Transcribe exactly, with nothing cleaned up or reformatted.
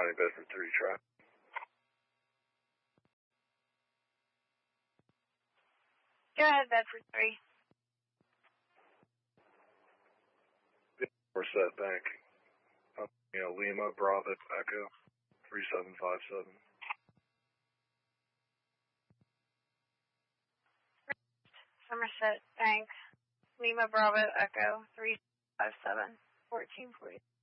County, Bedford three, try. Go ahead, Bedford three. We're set, bank. Uh, you know, Lima, Bravo, Echo, three seven five seven. Somerset Bank, Lima Bravo Echo three five seven, fourteen forty.